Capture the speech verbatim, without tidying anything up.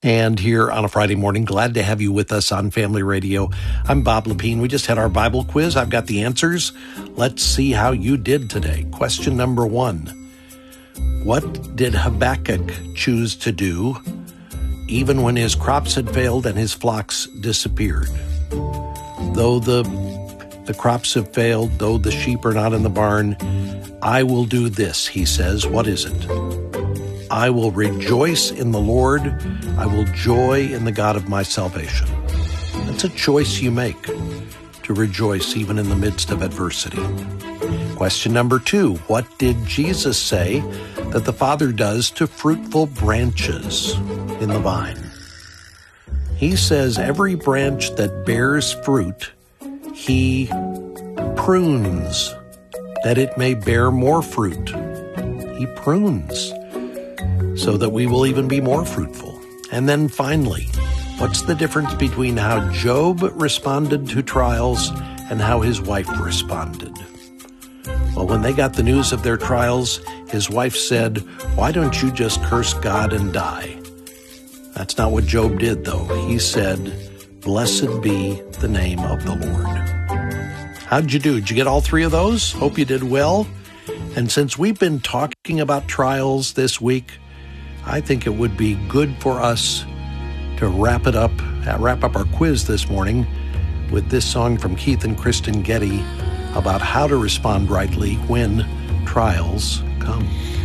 And here on a Friday morning, glad to have you with us on Family Radio. I'm Bob Lepine. We just had our Bible quiz. I've got the answers. Let's see how you did today. Question number one. What did Habakkuk choose to do even when his crops had failed and his flocks disappeared? Though the, the crops have failed, though the sheep are not in the barn, I will do this, he says. What is it? I will rejoice in the Lord. I will joy in the God of my salvation. That's a choice you make, to rejoice even in the midst of adversity. Question number two. What did Jesus say that the Father does to fruitful branches in the vine? He says every branch that bears fruit, he prunes, that it may bear more fruit. He prunes, so that we will even be more fruitful. And then finally, what's the difference between how Job responded to trials and how his wife responded? Well, when they got the news of their trials, his wife said, "Why don't you just curse God and die?" That's not what Job did, though. He said, "Blessed be the name of the Lord." How'd you do? Did you get all three of those? Hope you did well. And since we've been talking about trials this week, I think it would be good for us to wrap it up, uh, wrap up our quiz this morning with this song from Keith and Kristen Getty about how to respond rightly when trials come.